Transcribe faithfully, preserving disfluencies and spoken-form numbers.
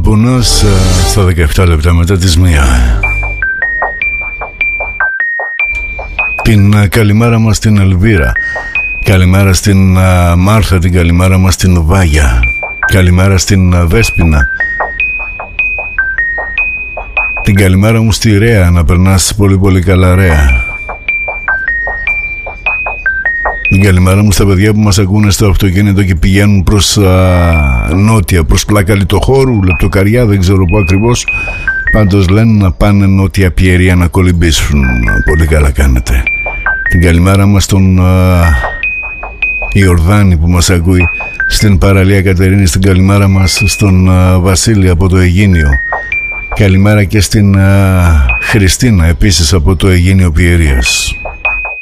Αλπουνός στα δεκαεπτά λεπτά μετά τις μία. Την καλημέρα μας στην Ελβίρα. Καλημέρα στην uh, Μάρθα, την καλημέρα μας στην Βάγια. Καλημέρα στην uh, Βέσποινα. Την καλημέρα μου στη Ρέα, να περνάς πολύ πολύ καλά Ρέα. Την καλημέρα μου στα παιδιά που μας ακούνε στο αυτοκίνητο και πηγαίνουν προς α, νότια, προς Πλάκα Λιτοχώρου, Λεπτοκαριά, δεν ξέρω πού ακριβώς. Πάντως λένε να πάνε νότια Πιερία να κολυμπήσουν. Πολύ καλά κάνετε. Την καλημέρα μας στον α, Ιορδάνη που μας ακούει, στην παραλία Κατερίνη. Στην καλημέρα μας στον α, Βασίλη από το Αιγίνιο. Καλημέρα και στην α, Χριστίνα επίσης από το Αιγίνιο Πιερίας.